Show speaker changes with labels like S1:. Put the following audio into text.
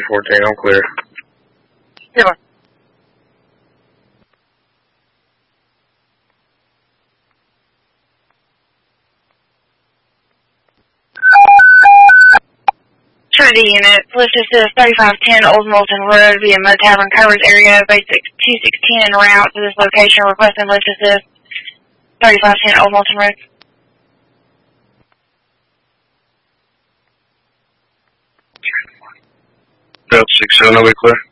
S1: 314, I'm clear.
S2: Sure. Trinity unit, lift assist 3510 Old Moulton Road via Mud Tavern Covers area, basic 2610 en route to this location, requesting lift assist 3510 Old Moulton Road.
S1: Delta 67, are we clear?